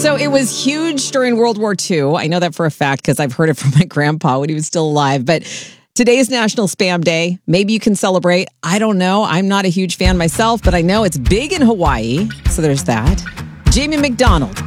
So it was huge during World War II. I know that for a fact because I've heard it from my grandpa when he was still alive. But today's National Spam Day. Maybe you can celebrate. I don't know. I'm not a huge fan myself, but I know it's big in Hawaii. So there's that. Jamie McDonald